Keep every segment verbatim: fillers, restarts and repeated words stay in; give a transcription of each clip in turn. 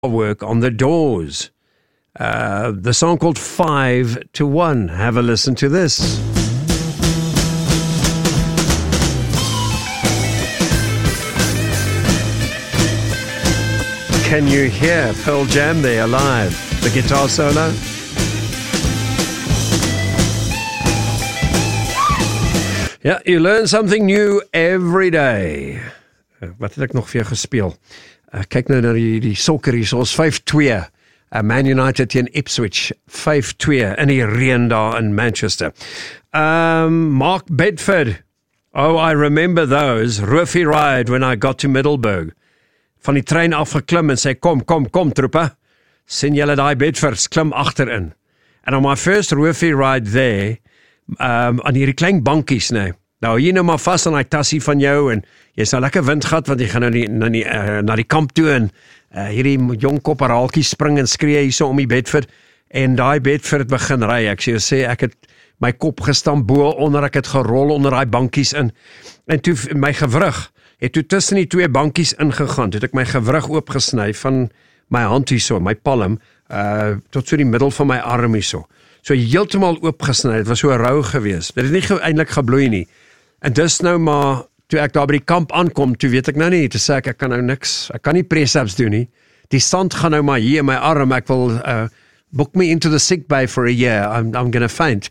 work on the Doors. Uh, the song called Five to One. Have a listen to this. Can you hear Pearl Jam there live? The guitar solo. Yeah, you learn something new every day. Wat het ek nog vir jou gespeel? Uh, kyk nou na die, die sokker hier, so ons vyf twee. Uh, Man United teen Ipswich, vyf twee in die reën daar in Manchester. Um, Mark Bedford. Oh, I remember those. Roofie ride when I got to Middelburg. Van die trein afgeklim en sê, kom, kom, kom, troepe. Sien julle daai Bedfords, klim agterin. And on my first Roofie ride there, um, aan hierdie klein bankies, nee. Nou, hier nou maar vast aan die tassie van jou, en jy sal lekker wind gehad, want jy gaan nou die, na, die, uh, na die kamp toe, en uh, hierdie jong kopperhaalkie spring en skree hier so om die Bedford, en die Bedford begin ry. Ek sê, sê, ek het my kop gestamp bo onder, ek het gerol onder die bankies in, en toe my gewrig, het toe tussen die twee bankies ingegaan, toe het ek my gewrig oopgesny van my hand hier so, my palm, uh, tot so die middel van my arm hier so. So heeltemal oopgesny, het was so rou gewees. Dit het nie ge eintlik gebloei nie. En dis nou maar, toe ek daar by die kamp aankom, toe weet ek nou nie, toe sê ek, ek kan nou niks, ek kan nie press-ups doen nie. Die sand gaan nou maar hier in my arm, ek wil, uh, book me into the sick bay for a year, I'm, I'm gonna faint.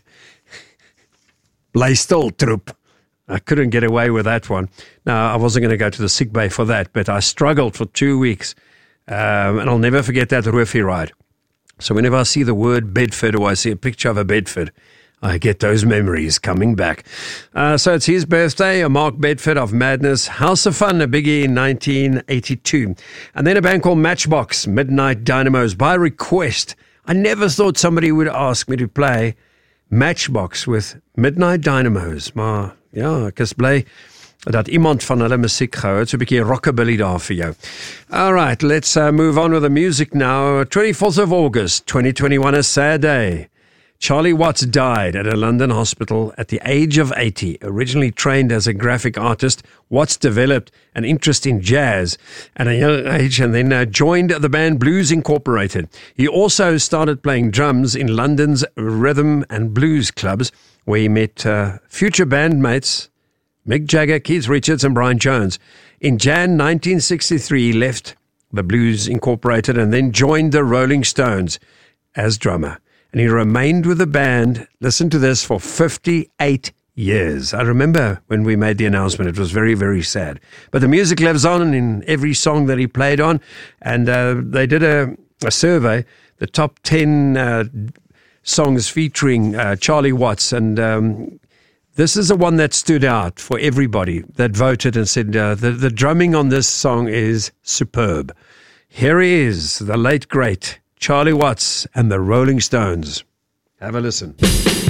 Bly stil, troep. I couldn't get away with that one. No, I wasn't going to go to the sick bay for that, but I struggled for two weeks, um, and I'll never forget that Roofie ride. So whenever I see the word Bedford or I see a picture of a Bedford, I get those memories coming back. Uh, so it's his birthday, a Mark Bedford of Madness. House of Fun, a biggie in nineteen eighty-two. And then a band called Matchbox, Midnight Dynamos, by request. I never thought somebody would ask me to play Matchbox with Midnight Dynamos. Maar ja, ek is bly dat iemand van hulle musiek gehou het, so 'n bietjie rockabilly daar vir jou. All right, let's uh, move on with the music now. twenty-fourth of August, twenty twenty-one, a sad day. Charlie Watts died at a London hospital at the age of eighty. Originally trained as a graphic artist, Watts developed an interest in jazz at a young age and then uh, joined the band Blues Incorporated. He also started playing drums in London's rhythm and blues clubs, where he met uh, future bandmates Mick Jagger, Keith Richards and Brian Jones. In January nineteen sixty-three, he left the Blues Incorporated and then joined the Rolling Stones as drummer. And he remained with the band, listen to this, for fifty-eight years. I remember when we made the announcement, it was very, very sad. But the music lives on in every song that he played on. And uh, they did a, a survey, the top ten uh, songs featuring uh, Charlie Watts. And um, this is the one that stood out for everybody that voted and said uh, the, the drumming on this song is superb. Here he is, the late, great Charlie Watts and the Rolling Stones. Have a listen.